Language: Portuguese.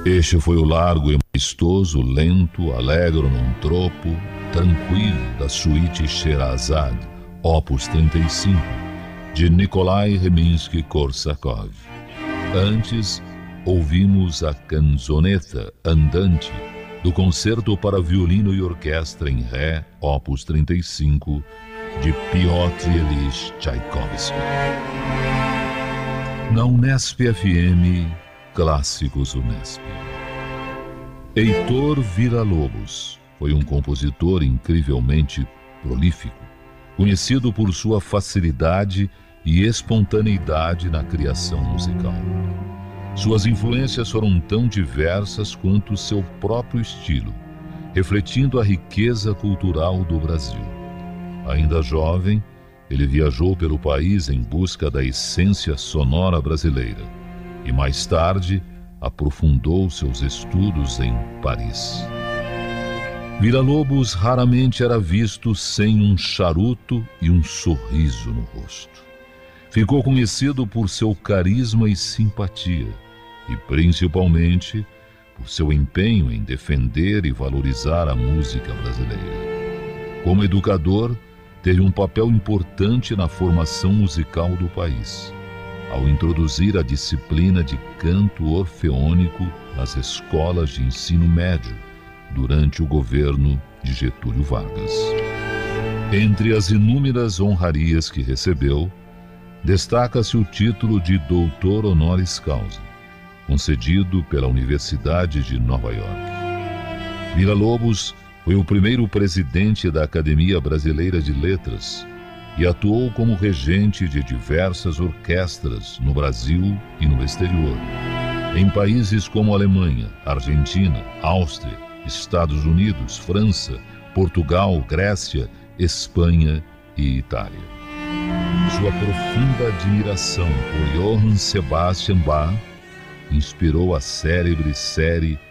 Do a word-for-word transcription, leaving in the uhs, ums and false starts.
Este foi o largo e majestoso, lento, alegro num tropo, tranquilo da suíte Sherazade, opus trinta e cinco, de Nikolai Rimsky-Korsakov. Antes, ouvimos a canzoneta andante do Concerto para Violino e Orquestra em Ré, opus trinta e cinco, de Piotr Ilyich Tchaikovsky. Na Unesp F M, Clássicos Unesp. Heitor Villa-Lobos foi um compositor incrivelmente prolífico, conhecido por sua facilidade e espontaneidade na criação musical. Suas influências foram tão diversas quanto seu próprio estilo, refletindo a riqueza cultural do Brasil. Ainda jovem, ele viajou pelo país em busca da essência sonora brasileira e, mais tarde, aprofundou seus estudos em Paris. Villa-Lobos raramente era visto sem um charuto e um sorriso no rosto. Ficou conhecido por seu carisma e simpatia e, principalmente, por seu empenho em defender e valorizar a música brasileira. Como educador, teve um papel importante na formação musical do país, ao introduzir a disciplina de canto orfeônico nas escolas de ensino médio durante o governo de Getúlio Vargas. Entre as inúmeras honrarias que recebeu, destaca-se o título de doutor honoris causa, concedido pela Universidade de Nova York. Villa-Lobos foi o primeiro presidente da Academia Brasileira de Letras e atuou como regente de diversas orquestras no Brasil e no exterior, em países como Alemanha, Argentina, Áustria, Estados Unidos, França, Portugal, Grécia, Espanha e Itália. Sua profunda admiração por Johann Sebastian Bach inspirou a célebre série